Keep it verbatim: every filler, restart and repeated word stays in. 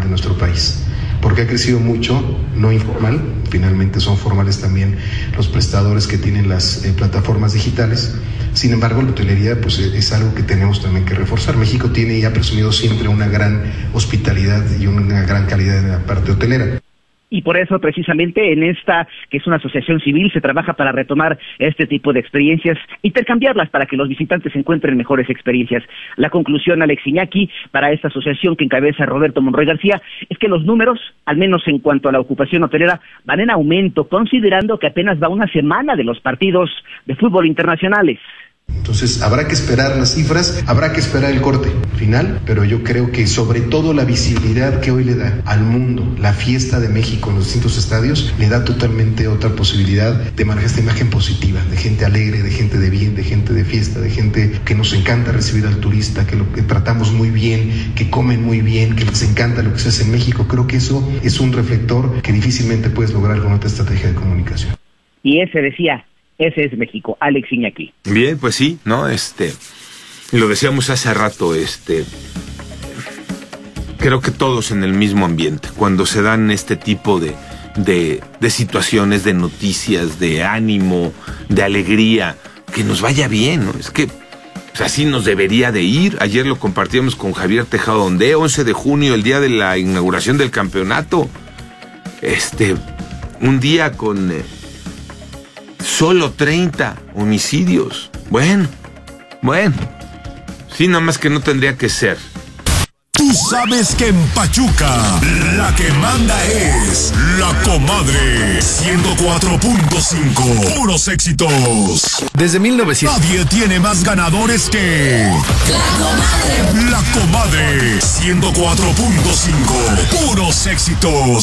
de nuestro país, porque ha crecido mucho, no informal, finalmente son formales también los prestadores que tienen las eh, plataformas digitales. Sin embargo, la hotelería pues, es algo que tenemos también que reforzar. México tiene y ha presumido siempre una gran hospitalidad y una gran calidad en la parte hotelera. Y por eso, precisamente, en esta, que es una asociación civil, se trabaja para retomar este tipo de experiencias, intercambiarlas para que los visitantes encuentren mejores experiencias. La conclusión, Alex Iñaki, para esta asociación que encabeza Roberto Monroy García, es que los números, al menos en cuanto a la ocupación hotelera, van en aumento, considerando que apenas va una semana de los partidos de fútbol internacionales. Entonces habrá que esperar las cifras, habrá que esperar el corte final, pero yo creo que sobre todo la visibilidad que hoy le da al mundo la fiesta de México en los distintos estadios, le da totalmente otra posibilidad de manejar esta imagen positiva, de gente alegre, de gente de bien, de gente de fiesta, de gente que nos encanta recibir al turista, que lo que tratamos muy bien, que comen muy bien, que les encanta lo que se hace en México. Creo que eso es un reflector que difícilmente puedes lograr con otra estrategia de comunicación. Y ese decía... Ese es México, Alex Iñaki. Bien, pues sí, ¿no? Este, lo decíamos hace rato, este, creo que todos en el mismo ambiente, cuando se dan este tipo de, de, de situaciones, de noticias, de ánimo, de alegría, que nos vaya bien, ¿no? Es que pues así nos debería de ir. Ayer lo compartíamos con Javier Tejado Ondé, once de junio, el día de la inauguración del campeonato. Este, un día con... Eh, Solo treinta homicidios. Bueno, bueno. Sí, nada más que no tendría que ser. Tú sabes que en Pachuca la que manda es La Comadre. ciento cuatro punto cinco. Puros éxitos. Desde mil novecientos. Nadie tiene más ganadores que La Comadre. La Comadre. ciento cuatro punto cinco. Puros éxitos.